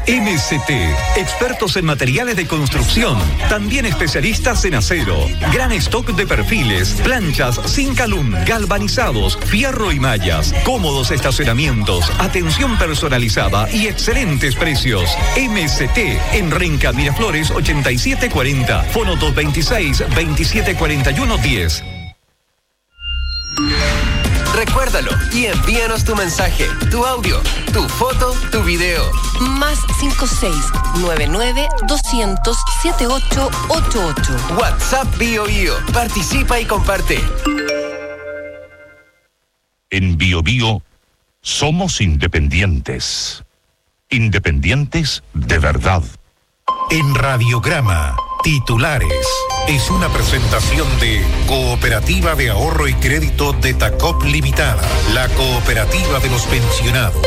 MCT, expertos en materiales de construcción, también especialistas en acero, gran stock de perfiles, planchas, Zinc-Alum, galvanizados, fierro y mallas, cómodos estacionamientos, atención personalizada y excelentes precios. MCT en Renca Miraflores 8740, fono 226-2741-10. Recuérdalo y envíanos tu mensaje, tu audio, tu foto, tu video. Más 56-99-200-7888. WhatsApp Bio Bio. Participa y comparte. En Bio Bio somos independientes. Independientes de verdad. En Radiograma, titulares. Es una presentación de Cooperativa de Ahorro y Crédito de Tacop Limitada, la cooperativa de los pensionados.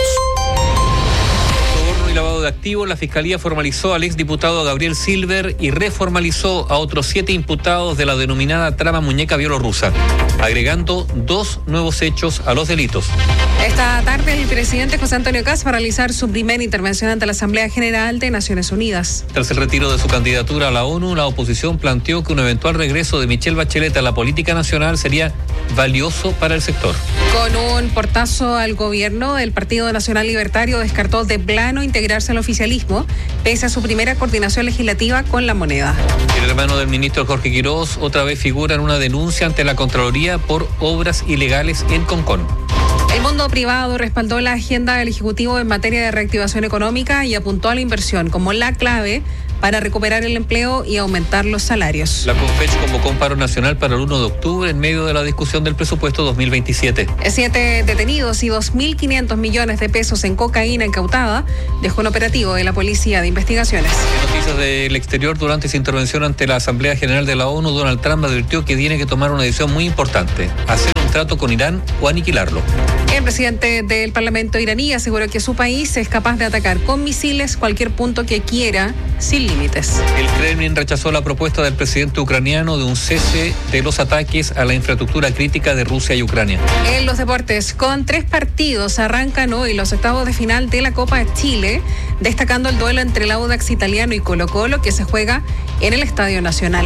Y lavado de activos, la Fiscalía formalizó al exdiputado Gabriel Silver y reformalizó a otros 7 imputados de la denominada trama muñeca bielorrusa, agregando 2 nuevos hechos a los delitos. Esta tarde el presidente José Antonio Kast va a realizar su primera intervención ante la Asamblea General de Naciones Unidas. Tras el retiro de su candidatura a la ONU, la oposición planteó que un eventual regreso de Michelle Bachelet a la política nacional sería valioso para el sector. Con un portazo al gobierno, el Partido Nacional Libertario descartó de plano integrarse al oficialismo, pese a su primera coordinación legislativa con la moneda. El hermano del ministro Jorge Quirós otra vez figura en una denuncia ante la Contraloría por obras ilegales en Concón. El mundo privado respaldó la agenda del Ejecutivo en materia de reactivación económica y apuntó a la inversión como la clave para recuperar el empleo y aumentar los salarios. La CONFECH convocó un paro nacional para el 1 de octubre en medio de la discusión del presupuesto 2027. 7 detenidos y 2.500 millones de pesos en cocaína incautada dejó un operativo de la Policía de Investigaciones. En noticias del exterior, durante su intervención ante la Asamblea General de la ONU, Donald Trump advirtió que tiene que tomar una decisión muy importante: hacer un trato con Irán o aniquilarlo. El presidente del Parlamento iraní aseguró que su país es capaz de atacar con misiles cualquier punto que quiera, sin límites. El Kremlin rechazó la propuesta del presidente ucraniano de un cese de los ataques a la infraestructura crítica de Rusia y Ucrania. En los deportes, con 3 partidos arrancan hoy los octavos de final de la Copa de Chile, destacando el duelo entre el Audax Italiano y Colo-Colo, que se juega en el Estadio Nacional.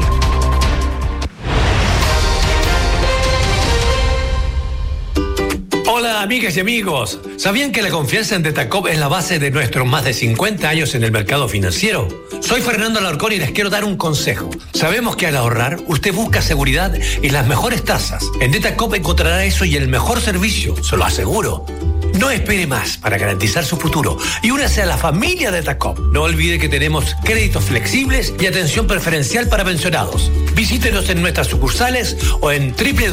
Hola amigas y amigos, ¿sabían que la confianza en Detacop es la base de nuestros más de 50 años en el mercado financiero? Soy Fernando Alarcón y les quiero dar un consejo. Sabemos que al ahorrar, usted busca seguridad y las mejores tasas. En Detacop encontrará eso y el mejor servicio, se lo aseguro. No espere más para garantizar su futuro y únase a la familia Detacop. No olvide que tenemos créditos flexibles y atención preferencial para pensionados. Visítenos en nuestras sucursales o en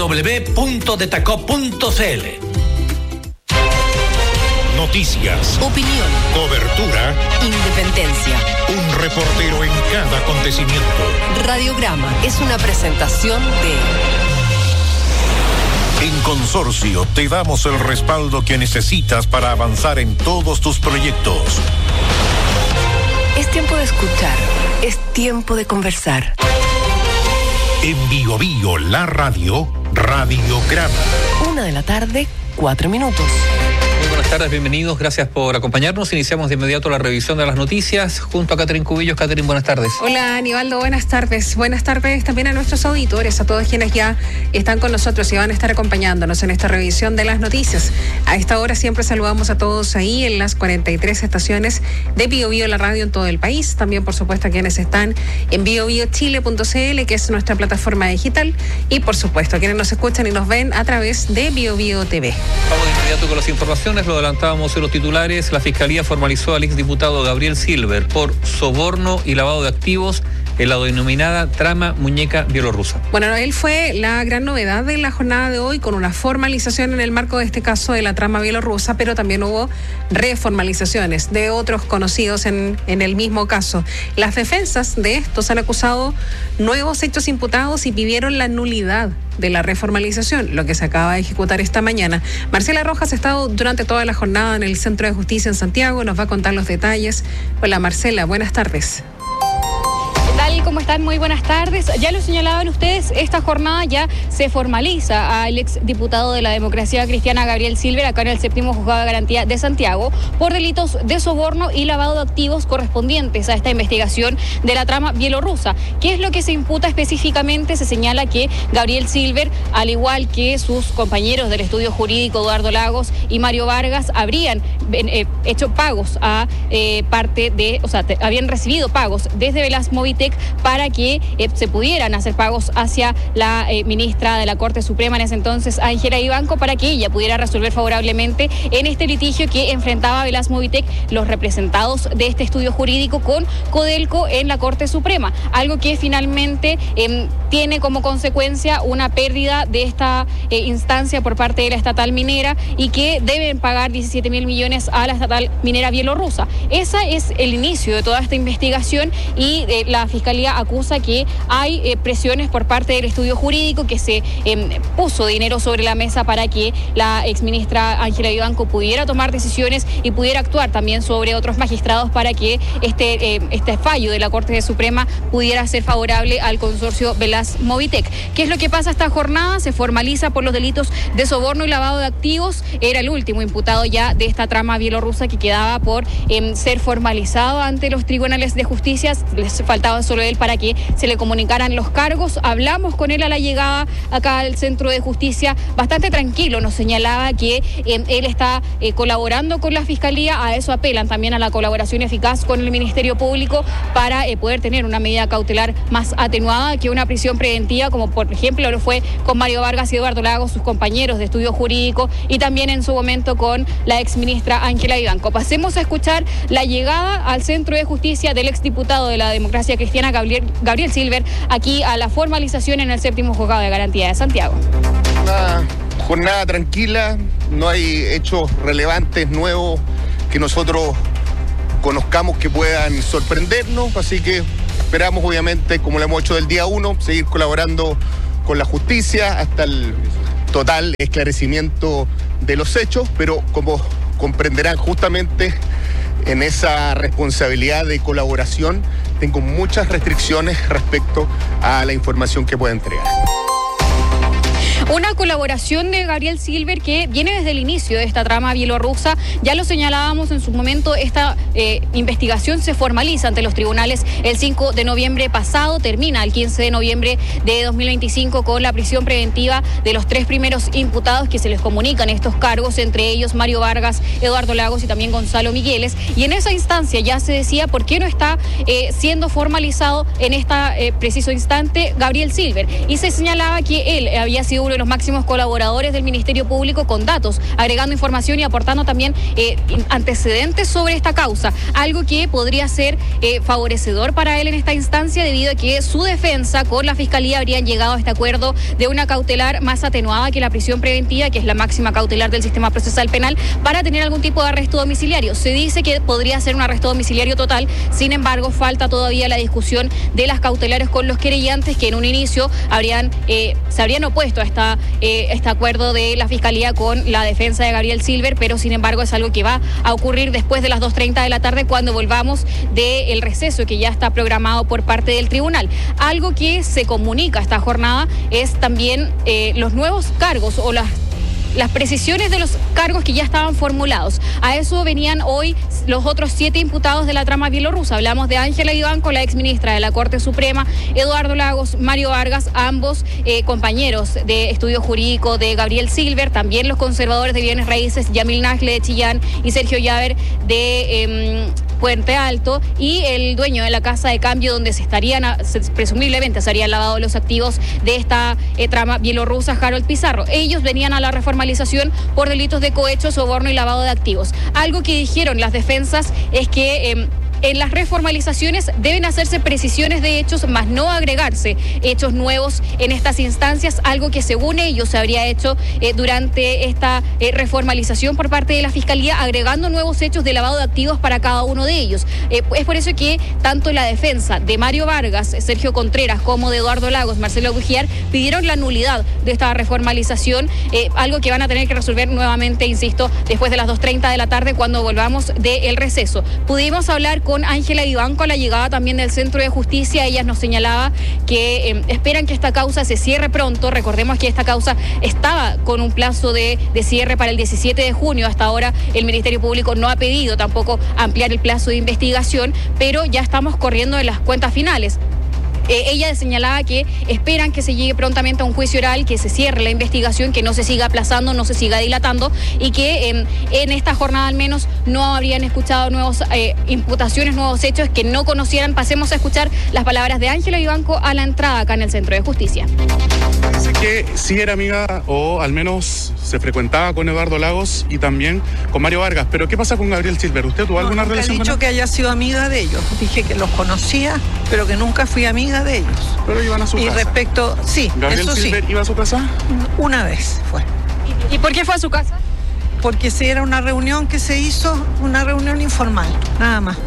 www.detacop.cl. Noticias, Opinión, cobertura, independencia. un reportero en cada acontecimiento. Radiograma es una presentación de... En Consorcio te damos el respaldo que necesitas para avanzar en todos tus proyectos. Es tiempo de escuchar, es tiempo de conversar. En Bio Bio, la radio, Radiograma. 1:04 p.m. Muy buenas tardes, bienvenidos, gracias por acompañarnos. Iniciamos de inmediato la revisión de las noticias junto a Catherine Cubillos. Catherine, buenas tardes. Hola Aníbaldo, buenas tardes. Buenas tardes también a nuestros auditores, a todos quienes ya están con nosotros y van a estar acompañándonos en esta revisión de las noticias. A esta hora siempre saludamos a todos ahí en las 43 estaciones de Bio Bio, la radio en todo el país. También, por supuesto, a quienes están en biobiochile.cl, que es nuestra plataforma digital. Y, por supuesto, a quienes nos escuchan y nos ven a través de Bio Bio TV. Vamos de inmediato con las informaciones. Lo adelantábamos en los titulares. La Fiscalía formalizó al exdiputado Gabriel Silver por soborno y lavado de activos en la denominada trama muñeca bielorrusa. Bueno, él fue la gran novedad de la jornada de hoy, con una formalización en el marco de este caso de la trama bielorrusa, pero también hubo reformalizaciones de otros conocidos en el mismo caso. Las defensas de estos han acusado nuevos hechos imputados y pidieron la nulidad de la reformalización, lo que se acaba de ejecutar esta mañana. Marcela Rojas ha estado durante toda la jornada en el Centro de Justicia en Santiago, nos va a contar los detalles. Hola Marcela, buenas tardes. ¿Qué tal? tal? ¿Cómo están? Muy buenas tardes. Ya lo señalaban ustedes, esta jornada ya se formaliza al exdiputado de la Democracia Cristiana, Gabriel Silver, acá en el 7º Juzgado de Garantía de Santiago, por delitos de soborno y lavado de activos correspondientes a esta investigación de la trama bielorrusa. ¿Qué es lo que se imputa específicamente? Se señala que Gabriel Silver, al igual que sus compañeros del estudio jurídico Eduardo Lagos y Mario Vargas, habrían hecho pagos a habían recibido pagos desde Velasmovitec para que se pudieran hacer pagos hacia la ministra de la Corte Suprema en ese entonces, Ángela Vivanco, para que ella pudiera resolver favorablemente en este litigio que enfrentaba Velasmovitec, los representados de este estudio jurídico, con Codelco en la Corte Suprema, algo que finalmente tiene como consecuencia una pérdida de esta instancia por parte de la estatal minera, y que deben pagar 17.000 millones a la estatal minera bielorrusa. Ese es el inicio de toda esta investigación, y la Fiscalía acusa que hay presiones por parte del estudio jurídico, que se puso dinero sobre la mesa para que la exministra Ángela Vivanco pudiera tomar decisiones y pudiera actuar también sobre otros magistrados para que este fallo de la Corte Suprema pudiera ser favorable al consorcio Velasmovitec. ¿Qué es lo que pasa esta jornada? Se formaliza por los delitos de soborno y lavado de activos. Era el último imputado ya de esta trama bielorrusa que quedaba por ser formalizado ante los tribunales de justicia. Les faltaba solo él para que se le comunicaran los cargos. Hablamos con él a la llegada acá al centro de justicia, bastante tranquilo. Nos señalaba que él está colaborando con la Fiscalía. A eso apelan también, a la colaboración eficaz con el Ministerio Público para poder tener una medida cautelar más atenuada que una prisión preventiva, como por ejemplo lo fue con Mario Vargas y Eduardo Lagos, sus compañeros de estudio jurídico, y también en su momento con la exministra Ángela Vivanco. Pasemos a escuchar la llegada al centro de justicia del exdiputado de la Democracia Cristiana, Gabriel Silver, aquí a la formalización en el 7º Juzgado de Garantía de Santiago. Una jornada tranquila, no hay hechos relevantes nuevos que nosotros conozcamos que puedan sorprendernos, así que esperamos, obviamente, como lo hemos hecho del día 1, seguir colaborando con la justicia hasta el total esclarecimiento de los hechos, pero como comprenderán, justamente en esa responsabilidad de colaboración tengo muchas restricciones respecto a la información que pueda entregar. Una colaboración de Gabriel Silver que viene desde el inicio de esta trama bielorrusa. Ya lo señalábamos en su momento, esta investigación se formaliza ante los tribunales el 5 de noviembre pasado, termina el 15 de noviembre de 2025 con la prisión preventiva de los 3 primeros imputados que se les comunican estos cargos, entre ellos Mario Vargas, Eduardo Lagos y también Gonzalo Migueles. Y en esa instancia ya se decía por qué no está siendo formalizado en este preciso instante Gabriel Silver. Y se señalaba que él había sido uno de los máximos colaboradores del Ministerio Público, con datos, agregando información y aportando también antecedentes sobre esta causa, algo que podría ser favorecedor para él en esta instancia, debido a que su defensa con la Fiscalía habrían llegado a este acuerdo de una cautelar más atenuada que la prisión preventiva, que es la máxima cautelar del sistema procesal penal, para tener algún tipo de arresto domiciliario. Se dice que podría ser un arresto domiciliario total, sin embargo falta todavía la discusión de las cautelares con los querellantes, que en un inicio se habrían opuesto a este acuerdo de la Fiscalía con la defensa de Gabriel Silver, pero sin embargo es algo que va a ocurrir después de las 2:30 de la tarde, cuando volvamos del receso que ya está programado por parte del tribunal. Algo que se comunica esta jornada es también los nuevos cargos o las precisiones de los cargos que ya estaban formulados. A eso venían hoy los otros 7 imputados de la trama bielorrusa. Hablamos de Ángela Vivanco, la exministra de la Corte Suprema, Eduardo Lagos, Mario Vargas, ambos compañeros de estudio jurídico de Gabriel Silver, también los conservadores de bienes raíces, Yamil Nagle de Chillán y Sergio Llaver de Puente Alto, y el dueño de la casa de cambio donde presumiblemente se habrían lavado los activos de esta trama bielorrusa, Harold Pizarro. Ellos venían a la reformalización por delitos de cohecho, soborno y lavado de activos. Algo que dijeron las defensas es que en las reformalizaciones deben hacerse precisiones de hechos, más no agregarse hechos nuevos en estas instancias, algo que según ellos se habría hecho durante esta reformalización por parte de la Fiscalía, agregando nuevos hechos de lavado de activos para cada uno de ellos. Es por eso que tanto la defensa de Mario Vargas, Sergio Contreras, como de Eduardo Lagos, Marcelo Guijar, pidieron la nulidad de esta reformalización, algo que van a tener que resolver nuevamente, insisto, después de las 2:30 de la tarde, cuando volvamos del receso. Pudimos hablar con con Ángela Vivanco a la llegada también del Centro de Justicia. Ella nos señalaba que esperan que esta causa se cierre pronto. Recordemos que esta causa estaba con un plazo de cierre para el 17 de junio. Hasta ahora el Ministerio Público no ha pedido tampoco ampliar el plazo de investigación, pero ya estamos corriendo en las cuentas finales. Ella señalaba que esperan que se llegue prontamente a un juicio oral, que se cierre la investigación, que no se siga aplazando, no se siga dilatando y que en esta jornada al menos no habrían escuchado nuevas imputaciones, nuevos hechos que no conocieran. Pasemos a escuchar las palabras de Ángela Vivanco a la entrada acá en el Centro de Justicia. Dice que sí era amiga o al menos se frecuentaba con Eduardo Lagos y también con Mario Vargas. Pero ¿qué pasa con Gabriel Silver? ¿Usted tuvo alguna relación con él? He dicho que haya sido amiga de ellos. Dije que los conocía, pero que nunca fui amiga de ellos. Pero iban a su casa. Y respecto, sí, ¿Gabriel eso Silver sí. iba a su casa? Una vez fue. ¿Y por qué fue a su casa? Porque sí, era una reunión que se hizo, una reunión informal, nada más.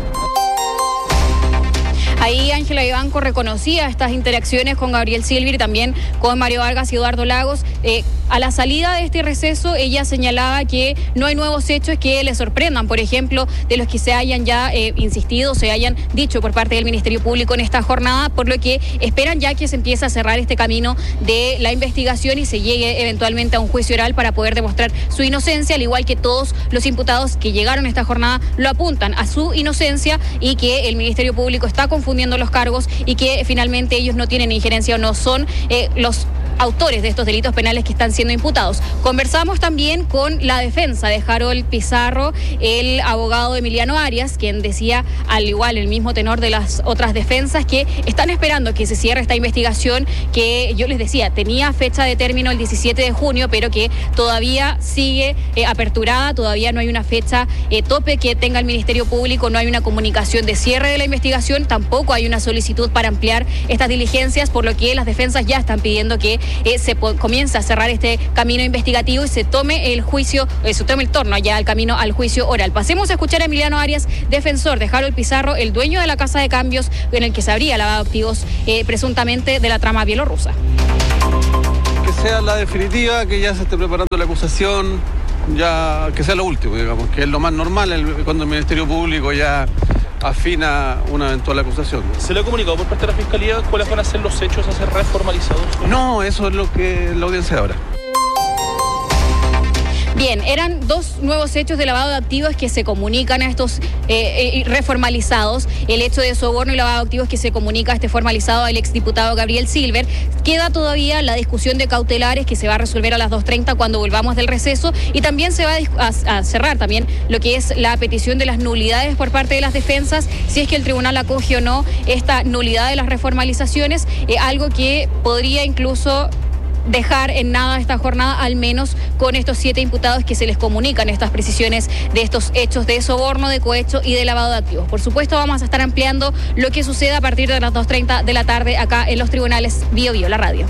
Ahí Ángela Vivanco reconocía estas interacciones con Gabriel Silver y también con Mario Vargas y Eduardo Lagos. A la salida de este receso, ella señalaba que no hay nuevos hechos que le sorprendan, por ejemplo, de los que se hayan ya insistido, se hayan dicho por parte del Ministerio Público en esta jornada, por lo que esperan ya que se empiece a cerrar este camino de la investigación y se llegue eventualmente a un juicio oral para poder demostrar su inocencia, al igual que todos los imputados que llegaron a esta jornada lo apuntan a su inocencia y que el Ministerio Público está confundiendo los cargos y que finalmente ellos no tienen injerencia o no son los autores de estos delitos penales que están siendo imputados. Conversamos también con la defensa de Harold Pizarro, el abogado Emiliano Arias, quien decía, al igual el mismo tenor de las otras defensas, que están esperando que se cierre esta investigación, que yo les decía, tenía fecha de término el 17 de junio, pero que todavía sigue aperturada, todavía no hay una fecha tope que tenga el Ministerio Público, no hay una comunicación de cierre de la investigación, tampoco hay una solicitud para ampliar estas diligencias, por lo que las defensas ya están pidiendo que se comience a cerrar este camino investigativo y se tome el juicio, se tome el torno ya al camino al juicio oral. Pasemos a escuchar a Emiliano Arias, defensor de Harold Pizarro, el dueño de la casa de cambios en el que se habría lavado activos presuntamente de la trama bielorrusa. Que sea la definitiva, que ya se esté preparando la acusación, ya que sea lo último, digamos, que es lo más normal cuando el Ministerio Público ya afina una eventual acusación. ¿Se le ha comunicado por parte de la Fiscalía cuáles van a ser los hechos a ser reformalizados? No, eso es lo que la audiencia ahora. Bien, eran dos nuevos hechos de lavado de activos que se comunican a estos reformalizados. El hecho de soborno y lavado de activos que se comunica a este formalizado al exdiputado Gabriel Silver. Queda todavía la discusión de cautelares que se va a resolver a las 2:30 cuando volvamos del receso. Y también se va a cerrar también lo que es la petición de las nulidades por parte de las defensas, si es que el tribunal acoge o no esta nulidad de las reformalizaciones, algo que podría incluso dejar en nada esta jornada, al menos con estos 7 imputados que se les comunican estas precisiones de estos hechos de soborno, de cohecho y de lavado de activos. Por supuesto, vamos a estar ampliando lo que suceda a partir de las 2:30 de la tarde acá en los tribunales Bio Bio, la radio.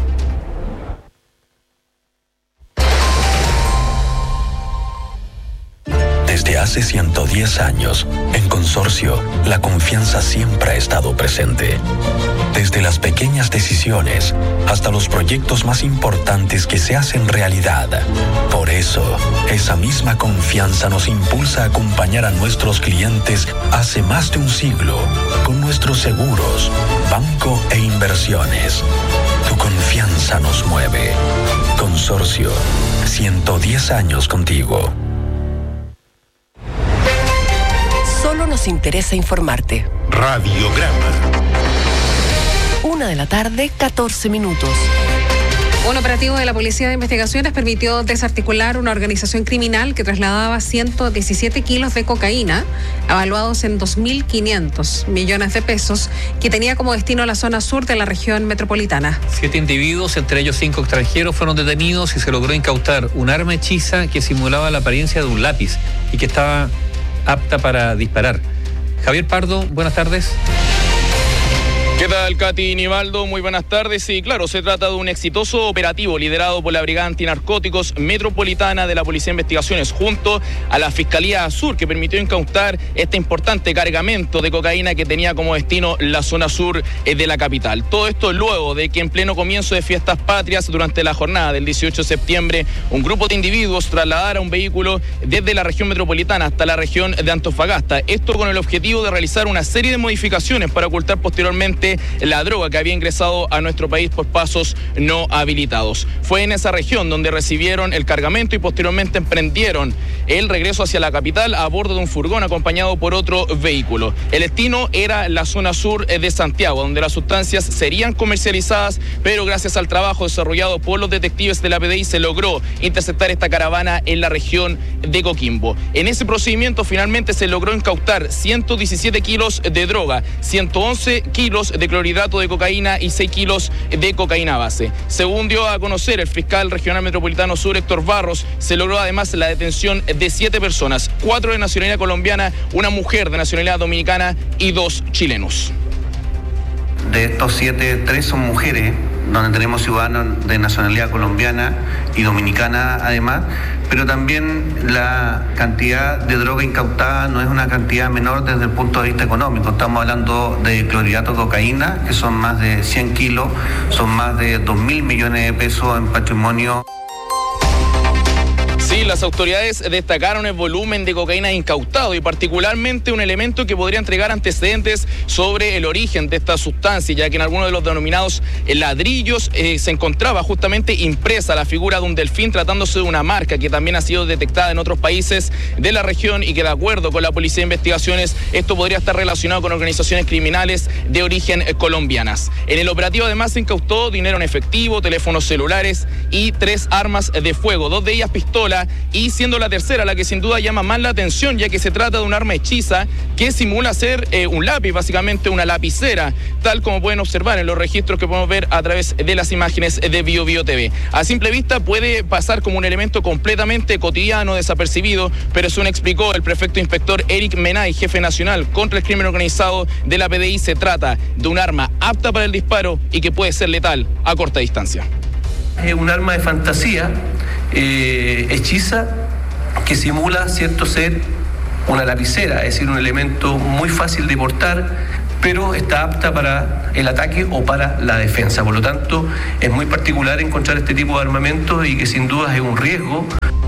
Desde hace 110 años, en Consorcio, la confianza siempre ha estado presente. Desde las pequeñas decisiones hasta los proyectos más importantes que se hacen realidad. Por eso, esa misma confianza nos impulsa a acompañar a nuestros clientes hace más de un siglo con nuestros seguros, banco e inversiones. Tu confianza nos mueve. Consorcio, 110 años contigo. Solo nos interesa informarte. Radiograma. 1:14 p.m. Un operativo de la Policía de Investigaciones permitió desarticular una organización criminal que trasladaba 117 kilos de cocaína, evaluados en 2.500 millones de pesos, que tenía como destino la zona sur de la región metropolitana. 7 individuos, entre ellos 5 extranjeros, fueron detenidos y se logró incautar un arma hechiza que simulaba la apariencia de un lápiz y que estaba apta para disparar. Javier Pardo, buenas tardes. ¿Qué ¿Qué tal, Katy Nivaldo? Muy buenas tardes. Y claro, se trata de un exitoso operativo liderado por la Brigada Antinarcóticos Metropolitana de la Policía de Investigaciones junto a la Fiscalía Sur, que permitió incautar este importante cargamento de cocaína que tenía como destino la zona sur de la capital. Todo esto luego de que en pleno comienzo de fiestas patrias, durante la jornada del 18 de septiembre, un grupo de individuos trasladara un vehículo desde la región metropolitana hasta la región de Antofagasta. Esto con el objetivo de realizar una serie de modificaciones para ocultar posteriormente la droga que había ingresado a nuestro país por pasos no habilitados. Fue en esa región donde recibieron el cargamento y posteriormente emprendieron el regreso hacia la capital a bordo de un furgón acompañado por otro vehículo. El destino era la zona sur de Santiago, donde las sustancias serían comercializadas, pero gracias al trabajo desarrollado por los detectives de la PDI se logró interceptar esta caravana en la región de Coquimbo. En ese procedimiento finalmente se logró incautar 117 kilos de droga, 111 kilos de clorhidrato de cocaína y 6 kilos de cocaína base. Según dio a conocer el fiscal regional metropolitano sur, Héctor Barros, se logró además la detención de 7 personas, 4 de nacionalidad colombiana, una mujer de nacionalidad dominicana y 2 chilenos. De estos 7, 3 son mujeres, donde tenemos ciudadanos de nacionalidad colombiana y dominicana además, pero también la cantidad de droga incautada no es una cantidad menor desde el punto de vista económico. Estamos hablando de clorhidrato de cocaína, que son más de 100 kilos, son más de 2.000 millones de pesos en patrimonio. Sí, las autoridades destacaron el volumen de cocaína incautado y particularmente un elemento que podría entregar antecedentes sobre el origen de esta sustancia, ya que en algunos de los denominados ladrillos se encontraba justamente impresa la figura de un delfín, tratándose de una marca que también ha sido detectada en otros países de la región y que, de acuerdo con la Policía de Investigaciones, esto podría estar relacionado con organizaciones criminales de origen colombianas. En el operativo además se incautó dinero en efectivo, teléfonos celulares y 3 armas de fuego, 2 de ellas pistolas, y siendo la tercera la que sin duda llama más la atención, ya que se trata de un arma hechiza que simula ser un lápiz, básicamente una lapicera, tal como pueden observar en los registros que podemos ver a través de las imágenes de BioBio TV. A simple vista puede pasar como un elemento completamente cotidiano, desapercibido, pero según explicó el prefecto inspector Eric Menay, jefe nacional contra el crimen organizado de la PDI, se trata de un arma apta para el disparo y que puede ser letal a corta distancia. Es un arma de fantasía, hechiza, que simula cierto ser una lapicera, es decir, un elemento muy fácil de portar, pero está apta para el ataque o para la defensa. Por lo tanto, es muy particular encontrar este tipo de armamento y que sin duda es un riesgo.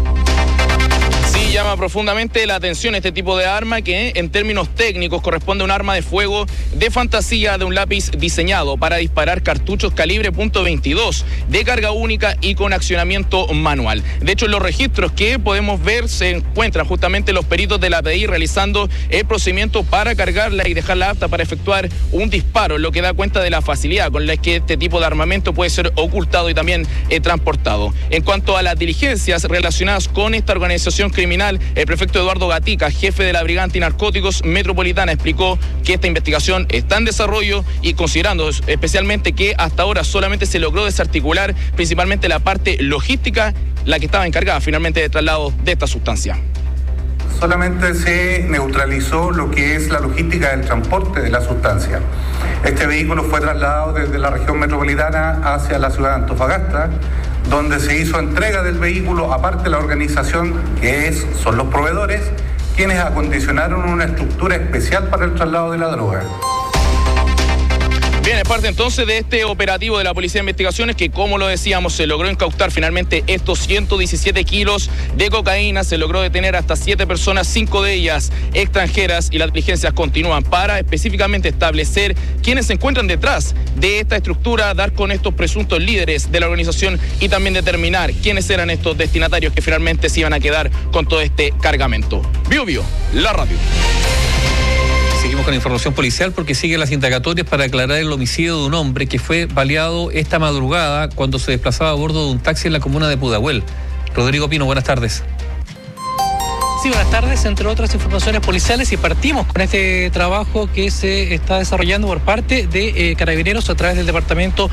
Llama profundamente la atención este tipo de arma que en términos técnicos corresponde a un arma de fuego de fantasía de un lápiz diseñado para disparar cartuchos calibre .22 de carga única y con accionamiento manual. De hecho, en los registros que podemos ver se encuentran justamente los peritos de la PDI realizando el procedimiento para cargarla y dejarla apta para efectuar un disparo, lo que da cuenta de la facilidad con la que este tipo de armamento puede ser ocultado y también transportado. En cuanto a las diligencias relacionadas con esta organización criminal, el prefecto Eduardo Gatica, jefe de la Brigada Antinarcóticos Metropolitana, explicó que esta investigación está en desarrollo y considerando especialmente que hasta ahora solamente se logró desarticular principalmente la parte logística, la que estaba encargada finalmente de traslado de esta sustancia. Solamente se neutralizó lo que es la logística del transporte de la sustancia. Este vehículo fue trasladado desde la región metropolitana hacia la ciudad de Antofagasta, donde se hizo entrega del vehículo, aparte la organización son los proveedores, quienes acondicionaron una estructura especial para el traslado de la droga. Bien, es parte entonces de este operativo de la Policía de Investigaciones que, como lo decíamos, se logró incautar finalmente estos 117 kilos de cocaína, se logró detener hasta 7 personas, 5 de ellas extranjeras, y las diligencias continúan para específicamente establecer quiénes se encuentran detrás de esta estructura, dar con estos presuntos líderes de la organización y también determinar quiénes eran estos destinatarios que finalmente se iban a quedar con todo este cargamento. BioBio, la radio. Seguimos con la información policial porque siguen las indagatorias para aclarar el homicidio de un hombre que fue baleado esta madrugada cuando se desplazaba a bordo de un taxi en la comuna de Pudahuel. Rodrigo Pino, buenas tardes. Sí, buenas tardes. Entre otras informaciones policiales, y partimos con este trabajo que se está desarrollando por parte de Carabineros a través del Departamento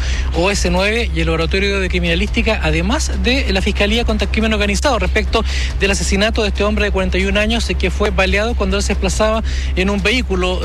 OS9 y el Laboratorio de Criminalística, además de la Fiscalía contra el Crimen Organizado, respecto del asesinato de este hombre de 41 años que fue baleado cuando él se desplazaba en un vehículo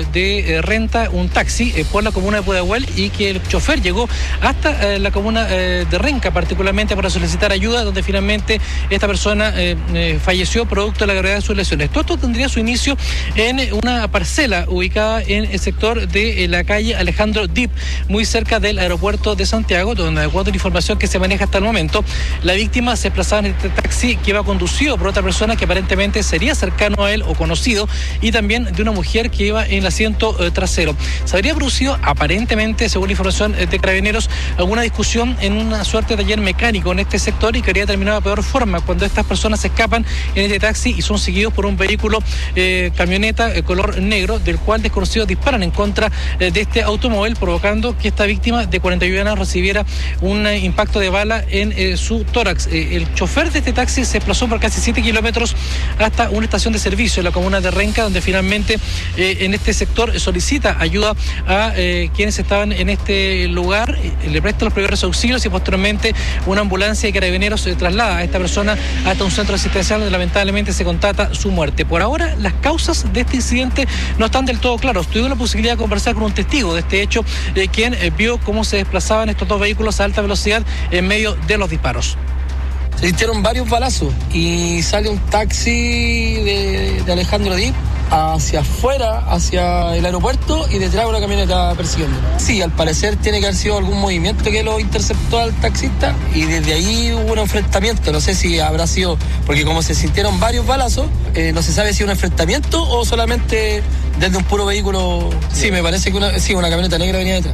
de renta, un taxi, por la comuna de Pudahuel, y que el chofer llegó hasta la comuna de Renca, particularmente para solicitar ayuda, donde finalmente esta persona falleció producto de la gravedad de sus lesiones. Todo esto tendría su inicio en una parcela ubicada en el sector de la calle Alejandro Dip, muy cerca del aeropuerto de Santiago, donde, de acuerdo a la información que se maneja hasta el momento, la víctima se desplazaba en este taxi que iba conducido por otra persona que aparentemente sería cercano a él o conocido, y también de una mujer que iba en el asiento trasero. Se habría producido, aparentemente, según la información de Carabineros, alguna discusión en una suerte de taller mecánico en este sector, y que habría terminado de peor forma cuando estas personas se escapan en este taxi y son seguidos por un vehículo camioneta color negro, del cual desconocidos disparan en contra de este automóvil, provocando que esta víctima de 41 años recibiera un impacto de bala en su tórax. El chofer de este taxi se desplazó por casi 7 kilómetros hasta una estación de servicio en la comuna de Renca, donde finalmente en este sector solicita ayuda a quienes estaban en este lugar, le presta los primeros auxilios, y posteriormente una ambulancia de Carabineros traslada a esta persona hasta un centro asistencial donde lamentablemente se constata su muerte. Por ahora, las causas de este incidente no están del todo claras. Tuvimos la posibilidad de conversar con un testigo de este hecho, quien vio cómo se desplazaban estos dos vehículos a alta velocidad en medio de los disparos. Se hicieron varios balazos y sale un taxi de Alejandro Dip hacia afuera, hacia el aeropuerto, y detrás una camioneta persiguiendo. Sí, al parecer tiene que haber sido algún movimiento que lo interceptó al taxista, y desde ahí hubo un enfrentamiento. No sé si habrá sido, porque como se sintieron varios balazos, no se sabe si un enfrentamiento o solamente desde un puro vehículo. Sí, me parece que una camioneta negra venía detrás.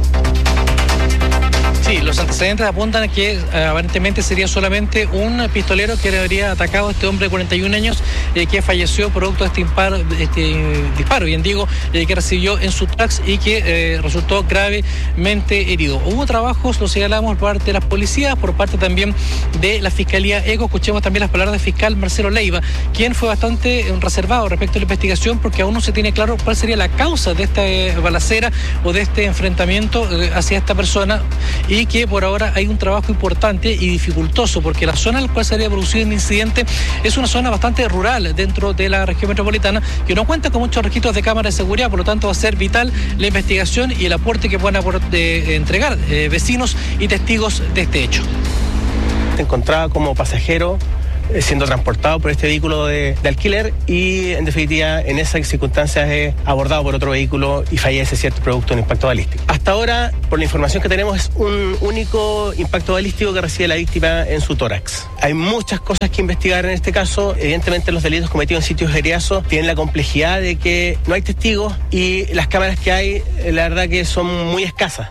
Sí, los antecedentes apuntan a que aparentemente sería solamente un pistolero que le habría atacado a este hombre de 41 años que falleció producto de este disparo, bien digo, que recibió en su taxi y que resultó gravemente herido. Hubo trabajos, lo señalamos, por parte de las policías, por parte también de la Fiscalía ECO. Escuchemos también las palabras del fiscal Marcelo Leiva, quien fue bastante reservado respecto a la investigación, porque aún no se tiene claro cuál sería la causa de esta balacera o de este enfrentamiento hacia esta persona, y que por ahora hay un trabajo importante y dificultoso, porque la zona en la cual se habría producido el incidente es una zona bastante rural dentro de la región metropolitana, que no cuenta con muchos registros de cámaras de seguridad. Por lo tanto, va a ser vital la investigación y el aporte que puedan entregar vecinos y testigos de este hecho. Se encontraba como pasajero siendo transportado por este vehículo de alquiler, y en definitiva en esas circunstancias es abordado por otro vehículo y fallece, ¿cierto?, producto de un impacto balístico. Hasta ahora, por la información que tenemos, es un único impacto balístico que recibe la víctima en su tórax. Hay muchas cosas que investigar en este caso. Evidentemente, los delitos cometidos en sitios feriazosos tienen la complejidad de que no hay testigos, y las cámaras que hay, la verdad que son muy escasas.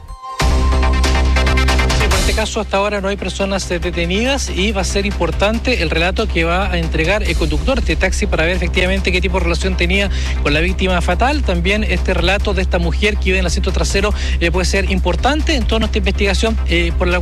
En este caso, hasta ahora no hay personas detenidas, y va a ser importante el relato que va a entregar el conductor de este taxi para ver efectivamente qué tipo de relación tenía con la víctima fatal. También este relato de esta mujer que iba en el asiento trasero puede ser importante en torno a esta investigación por la